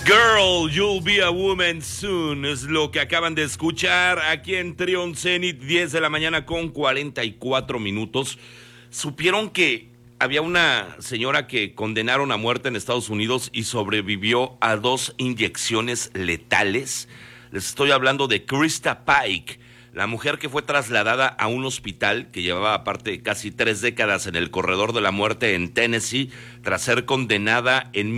Girl, you'll be a woman soon. Es lo que acaban de escuchar aquí en Trion Zenith, 10 de la mañana con 44 minutos. ¿Supieron que había una señora que condenaron a muerte en Estados Unidos y sobrevivió a 2 inyecciones letales? Les estoy hablando de Krista Pike, la mujer que fue trasladada a un hospital que llevaba aparte casi 3 décadas en el corredor de la muerte en Tennessee, tras ser condenada en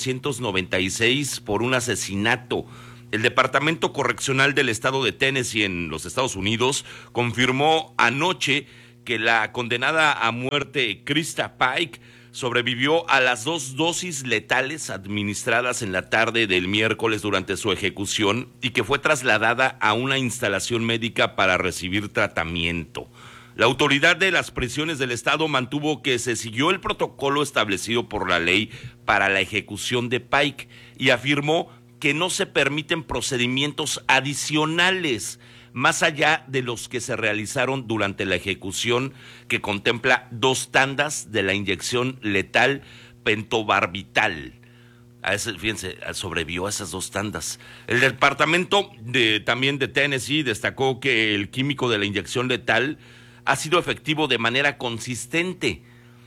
1996 por un asesinato. El Departamento Correccional del Estado de Tennessee en los Estados Unidos confirmó anoche que la condenada a muerte Krista Pike sobrevivió a las 2 dosis letales administradas en la tarde del miércoles durante su ejecución y que fue trasladada a una instalación médica para recibir tratamiento. La autoridad de las prisiones del estado mantuvo que se siguió el protocolo establecido por la ley para la ejecución de Pike y afirmó que no se permiten procedimientos adicionales más allá de los que se realizaron durante la ejecución, que contempla 2 tandas de la inyección letal pentobarbital. Fíjense, sobrevivió a esas 2 tandas. El departamento también de Tennessee destacó que el químico de la inyección letal ha sido efectivo de manera consistente.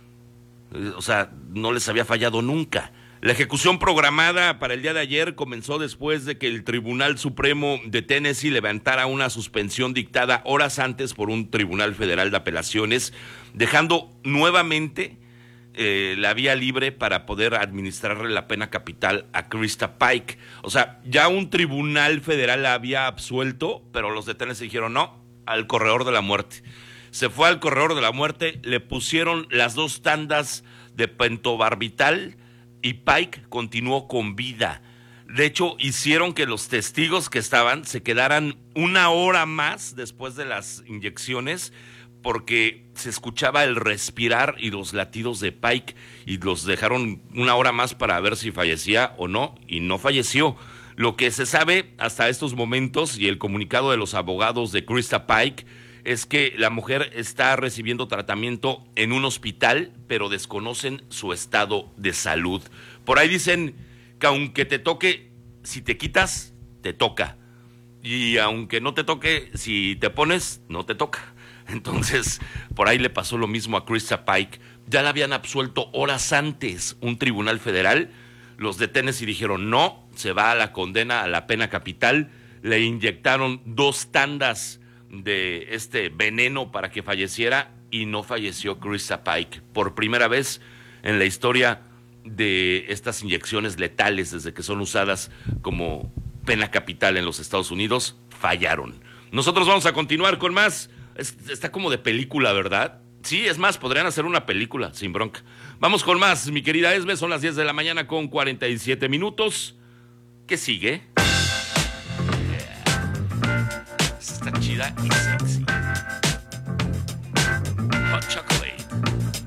O sea, no les había fallado nunca. La ejecución programada para el día de ayer comenzó después de que el Tribunal Supremo de Tennessee levantara una suspensión dictada horas antes por un tribunal federal de apelaciones, dejando nuevamente la vía libre para poder administrarle la pena capital a Krista Pike. O sea, ya un tribunal federal la había absuelto, pero los de Tennessee dijeron no, al corredor de la muerte. Se fue al corredor de la muerte, le pusieron las 2 tandas de pentobarbital y Pike continuó con vida. De hecho, hicieron que los testigos que estaban se quedaran 1 hora más después de las inyecciones, porque se escuchaba el respirar y los latidos de Pike, y los dejaron 1 hora más para ver si fallecía o no, y no falleció. Lo que se sabe hasta estos momentos, y el comunicado de los abogados de Krista Pike, es que la mujer está recibiendo tratamiento en un hospital, pero desconocen su estado de salud. Por ahí dicen que aunque te toque, si te quitas, te toca. Y aunque no te toque, si te pones, no te toca. Entonces, por ahí le pasó lo mismo a Krista Pike. Ya la habían absuelto horas antes un tribunal federal. Los de Tennessee dijeron no, se va a la condena, a la pena capital. Le inyectaron 2 tandas de este veneno para que falleciera y no falleció Krista Pike. Por primera vez en la historia de estas inyecciones letales, desde que son usadas como pena capital en los Estados Unidos, fallaron. Nosotros vamos a continuar con más. Está como de película, ¿verdad? Sí, es más, podrían hacer una película sin bronca. Vamos con más, mi querida Esme, son las 10 de la mañana con 47 minutos. ¿Qué sigue? Está chida y sexy.